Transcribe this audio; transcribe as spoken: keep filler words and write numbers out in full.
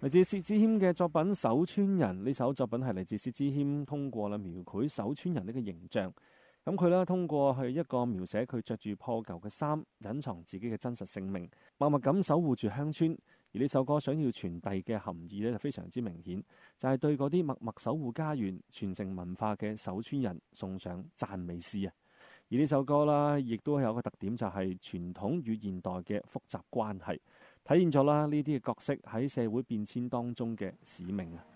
嚟自薛之謙嘅作品《守村人》，呢首作品係嚟自薛之謙通過啦描繪守村人呢個形象。咁佢咧通過去一個描寫佢着住破舊嘅衫，隱藏自己嘅真實姓名，默默咁守護住鄉村。而呢首歌想要傳遞嘅含義咧就非常之明顯，就係、是、對嗰啲默默守護家園、傳承文化嘅守村人送上讚美詩啊！而呢首歌啦，亦都有一個特點，就係傳統與現代嘅複雜關係，體現咗啦呢啲嘅角色喺社會變遷當中嘅使命啊！